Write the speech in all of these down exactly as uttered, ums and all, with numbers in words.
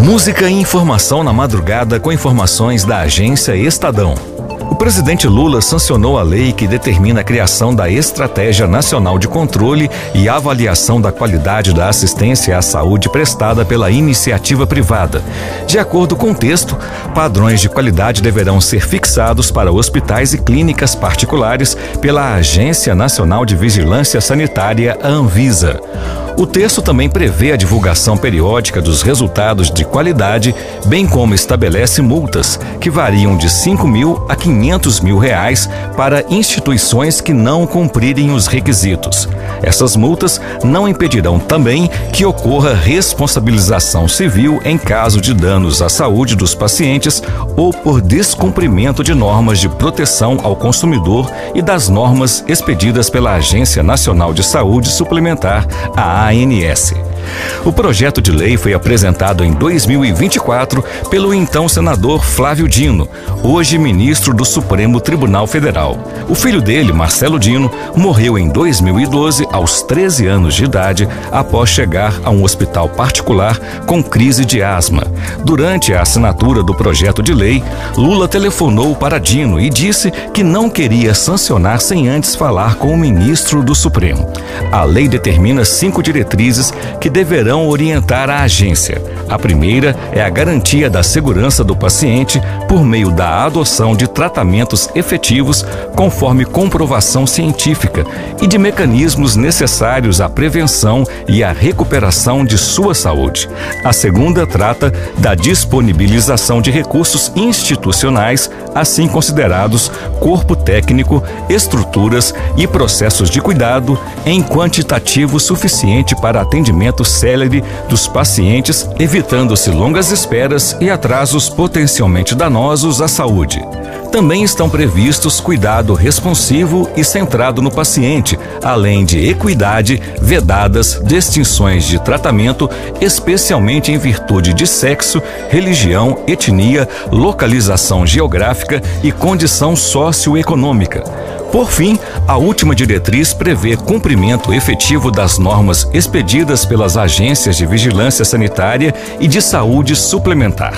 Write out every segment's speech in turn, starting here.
Música e informação na madrugada com informações da Agência Estadão. O presidente Lula sancionou a lei que determina a criação da Estratégia Nacional de Controle e Avaliação da Qualidade da Assistência à Saúde prestada pela iniciativa privada. De acordo com o texto, padrões de qualidade deverão ser fixados para hospitais e clínicas particulares pela Agência Nacional de Vigilância Sanitária, a Anvisa. O texto também prevê a divulgação periódica dos resultados de qualidade, bem como estabelece multas, que variam de cinco mil a quinhentos mil reais para instituições que não cumprirem os requisitos. Essas multas não impedirão também que ocorra responsabilização civil em caso de danos à saúde dos pacientes ou por descumprimento de normas de proteção ao consumidor e das normas expedidas pela Agência Nacional de Saúde Suplementar, a A N S. O projeto de lei foi apresentado em dois mil e vinte e quatro pelo então senador Flávio Dino, hoje ministro do Supremo Tribunal Federal. O filho dele, Marcelo Dino, morreu em dois mil e doze, aos treze anos de idade, após chegar a um hospital particular com crise de asma. Durante a assinatura do projeto de lei, Lula telefonou para Dino e disse que não queria sancionar sem antes falar com o ministro do Supremo. A lei determina cinco diretrizes que deverão orientar a agência. A primeira é a garantia da segurança do paciente por meio da adoção de tratamentos efetivos conforme comprovação científica e de mecanismos necessários à prevenção e à recuperação de sua saúde. A segunda trata da disponibilização de recursos institucionais, assim considerados corpo técnico, estruturas e processos de cuidado em quantitativo suficiente para atendimento célere dos pacientes, evitando-se longas esperas e atrasos potencialmente danosos à saúde. Também estão previstos cuidado responsivo e centrado no paciente, além de equidade, vedadas distinções de tratamento, especialmente em virtude de sexo, religião, etnia, localização geográfica e condição socioeconômica. Por fim, a última diretriz prevê cumprimento efetivo das normas expedidas pelas agências de vigilância sanitária e de saúde suplementar.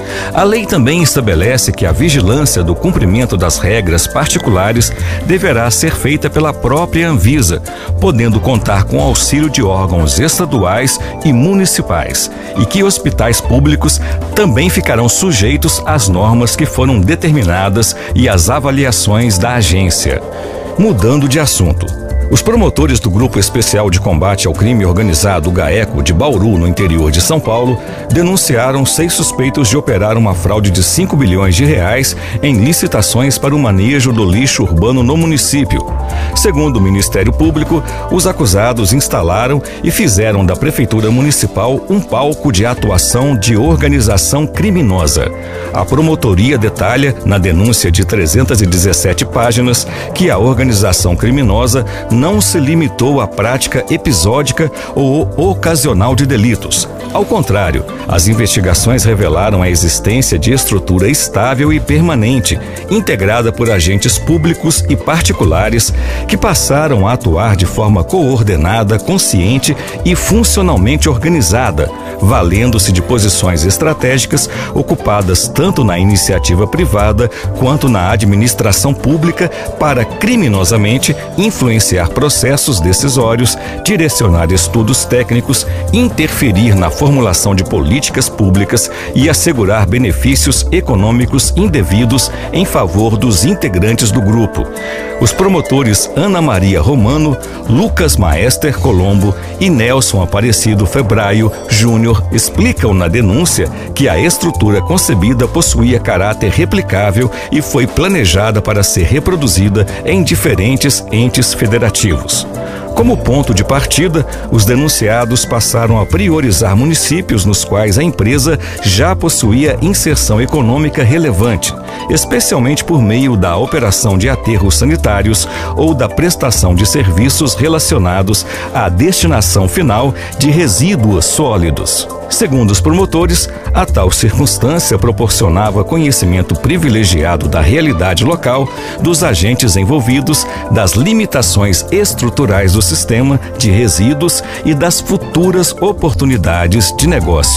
A lei também estabelece que a vigilância do cumprimento das regras particulares deverá ser feita pela própria Anvisa, podendo contar com auxílio de órgãos estaduais e municipais, e que hospitais públicos também ficarão sujeitos às normas que foram determinadas e às avaliações da agência. Mudando de assunto. Os promotores do Grupo Especial de Combate ao Crime Organizado, GAECO, de Bauru, no interior de São Paulo, denunciaram seis suspeitos de operar uma fraude de cinco bilhões de reais em licitações para o manejo do lixo urbano no município. Segundo o Ministério Público, os acusados instalaram e fizeram da Prefeitura Municipal um palco de atuação de organização criminosa. A promotoria detalha, na denúncia de trezentas e dezessete páginas, que a organização criminosa não se limitou à prática episódica ou ocasional de delitos. Ao contrário, as investigações revelaram a existência de estrutura estável e permanente, integrada por agentes públicos e particulares que passaram a atuar de forma coordenada, consciente e funcionalmente organizada, valendo-se de posições estratégicas ocupadas tanto na iniciativa privada quanto na administração pública para criminosamente influenciar processos decisórios, direcionar estudos técnicos, interferir na formulação de políticas públicas e assegurar benefícios econômicos indevidos em favor dos integrantes do grupo. Os promotores Ana Maria Romano, Lucas Maester Colombo e Nelson Aparecido Febraio Júnior explicam na denúncia que a estrutura concebida possuía caráter replicável e foi planejada para ser reproduzida em diferentes entes federativos. Como ponto de partida, os denunciados passaram a priorizar municípios nos quais a empresa já possuía inserção econômica relevante, especialmente por meio da operação de aterros sanitários ou da prestação de serviços relacionados à destinação final de resíduos sólidos. Segundo os promotores, a tal circunstância proporcionava conhecimento privilegiado da realidade local, dos agentes envolvidos, das limitações estruturais do sistema de resíduos e das futuras oportunidades de negócio.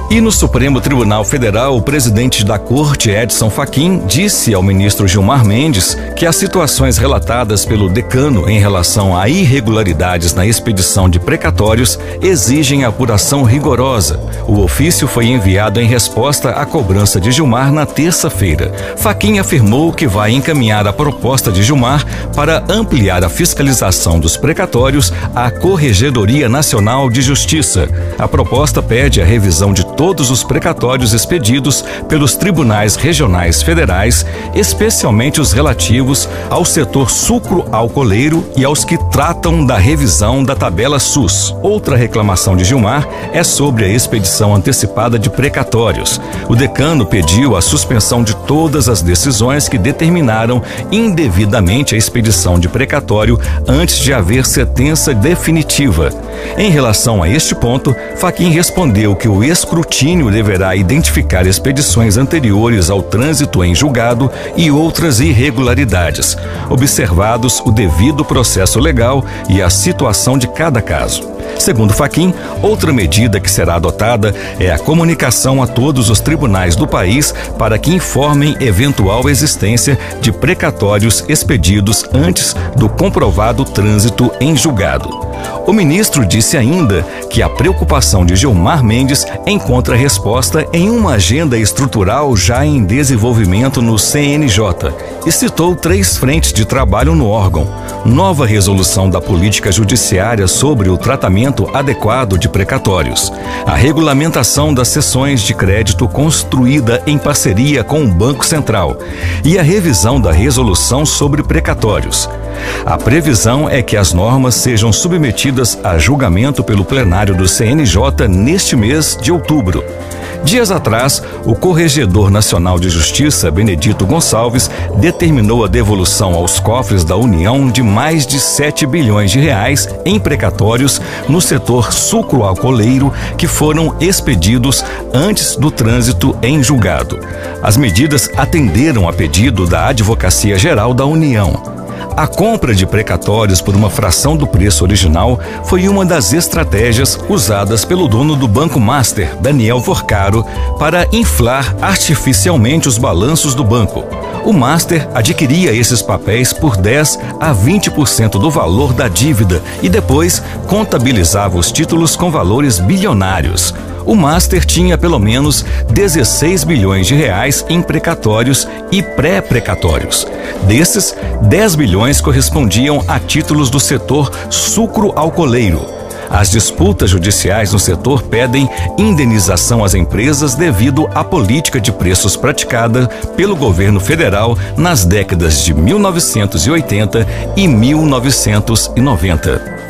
E no Supremo Tribunal Federal, o presidente da Corte, Edson Fachin, disse ao ministro Gilmar Mendes que as situações relatadas pelo decano em relação a irregularidades na expedição de precatórios exigem apuração rigorosa. O ofício foi enviado em resposta à cobrança de Gilmar na terça-feira. Fachin afirmou que vai encaminhar a proposta de Gilmar para ampliar a fiscalização dos precatórios à Corregedoria Nacional de Justiça. A proposta pede a revisão de todos os precatórios expedidos pelos tribunais regionais federais, especialmente os relativos ao setor sucro-alcooleiro e aos que tratam da revisão da tabela SUS. Outra reclamação de Gilmar é sobre a expedição antecipada de precatórios. O decano pediu a suspensão de todas as decisões que determinaram indevidamente a expedição de precatório antes de haver sentença definitiva. Em relação a este ponto, Fachin respondeu que o escrutínio deverá identificar expedições anteriores ao trânsito em julgado e outras irregularidades, observados o devido processo legal e a situação de cada caso. Segundo Fachin, outra medida que será adotada é a comunicação a todos os tribunais do país para que informem eventual existência de precatórios expedidos antes do comprovado trânsito em julgado. O ministro disse ainda que a preocupação de Gilmar Mendes encontra resposta em uma agenda estrutural já em desenvolvimento no C N J e citou três frentes de trabalho no órgão: nova resolução da política judiciária sobre o tratamento adequado de precatórios, a regulamentação das sessões de crédito construída em parceria com o Banco Central e a revisão da resolução sobre precatórios. A previsão é que as normas sejam submetidas a julgamento pelo plenário do C N J neste mês de outubro. Dias atrás, o Corregedor Nacional de Justiça, Benedito Gonçalves, determinou a devolução aos cofres da União de mais de sete bilhões de reais em precatórios no setor sucro-alcooleiro que foram expedidos antes do trânsito em julgado. As medidas atenderam a pedido da Advocacia Geral da União. A compra de precatórios por uma fração do preço original foi uma das estratégias usadas pelo dono do Banco Master, Daniel Forcaro, para inflar artificialmente os balanços do banco. O Master adquiria esses papéis por dez a vinte por cento do valor da dívida e depois contabilizava os títulos com valores bilionários. O Master tinha pelo menos dezesseis bilhões de reais em precatórios e pré-precatórios. Desses, dez bilhões correspondiam a títulos do setor sucro-alcooleiro. As disputas judiciais no setor pedem indenização às empresas devido à política de preços praticada pelo governo federal nas décadas de mil novecentos e oitenta e mil novecentos e noventa.